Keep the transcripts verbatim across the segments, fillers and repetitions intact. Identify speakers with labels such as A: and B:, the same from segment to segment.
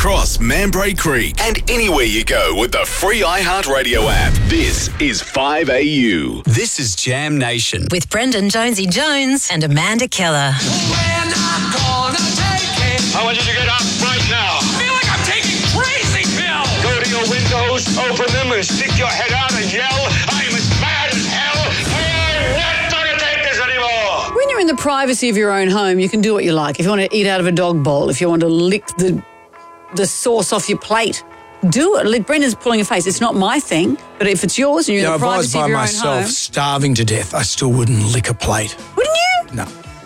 A: across Mambray Creek and anywhere you go with the free iHeartRadio app. This is five A U.
B: This is Jam Nation.
C: With Brendan Jonesy Jones and Amanda Keller.
D: When I'm gonna take it.
E: I want you to get up right now.
D: I feel like I'm taking crazy pills.
E: Go to your windows, open them, and stick your head out and yell, I'm as mad as hell. I'm not gonna take this anymore.
F: When you're in the privacy of your own home, you can do what you like. If you want to eat out of a dog bowl, if you want to lick the the sauce off your plate, do it. Like Brendan's pulling a face. It's not my thing, but if it's yours and you're
G: Yeah,
F: in the
G: if I was
F: privacy
G: by
F: of your
G: myself
F: own home,
G: starving to death, I still wouldn't lick a plate.
F: wouldn't you?
G: No.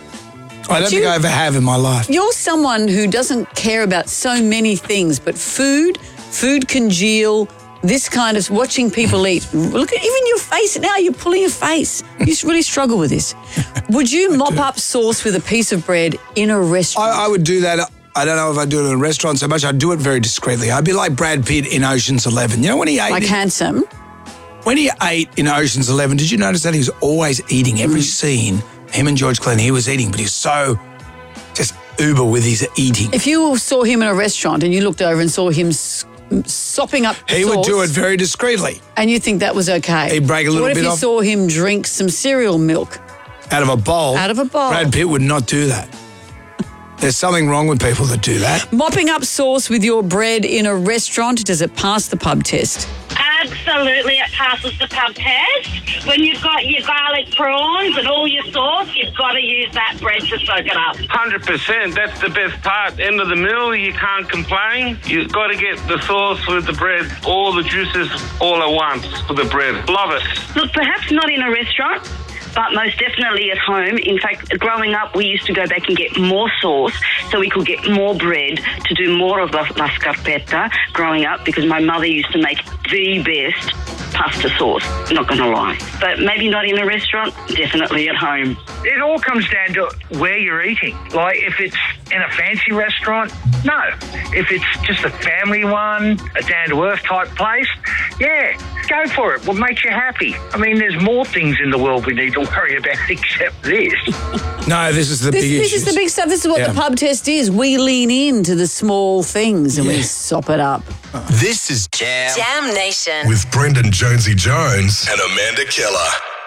G: I don't
F: you-
G: think I ever have in my life.
F: You're someone who doesn't care about so many things, but food, food congeal, this kind of watching people eat. Look at even your face now. You're pulling a face. You just really struggle with this. Would you mop
G: do.
F: up sauce with a piece of bread in a restaurant?
G: I, I would do that. I don't know if I'd do it in a restaurant so much. I'd do it very discreetly. I'd be like Brad Pitt in Ocean's Eleven. You know when he ate?
F: like
G: in-
F: handsome.
G: When he ate in Ocean's Eleven, did you notice that he was always eating every scene? Him and George Clooney, he was eating, but he's so just uber with his eating.
F: If you saw him in a restaurant and you looked over and saw him s- sopping up
G: He
F: sauce,
G: would do it very discreetly.
F: and you think that was okay.
G: He'd break a little
F: what if
G: bit
F: you
G: off-
F: saw him drink some cereal milk?
G: Out of a bowl.
F: Out of a bowl.
G: Brad Pitt would not do that. There's something wrong with people that do that.
F: Mopping up sauce with your bread in a restaurant, does it pass the pub test?
H: Absolutely, it passes the pub test. When you've got your garlic prawns and all your sauce, you've got to use that bread to soak it up.
E: one hundred percent. That's the best part. End of the meal, you can't complain. You've got to get the sauce with the bread, all the juices all at once with the bread. Love it.
H: Look, perhaps not in a restaurant, but most definitely at home. In fact, growing up, we used to go back and get more sauce so we could get more bread to do more of the la scarpetta growing up, because my mother used to make the best pasta sauce, not going to lie. But maybe not in a restaurant, definitely at home.
I: It all comes down to where you're eating. Like, if it's in a fancy restaurant, no. If it's just a family one, a down-to-earth type place, yeah, go for it. What makes you happy? I mean, there's more things in the world we need to worry about except this.
G: No, this is the
F: This,
G: big
F: this is
G: issue.
F: the big stuff. This is what
G: Yeah.
F: the pub test is. We lean into the small things and we
G: Yeah.
F: sop it up.
B: This is Jam.
C: Jam Nation.
A: With Brendan Jonesy Jones and Amanda Keller.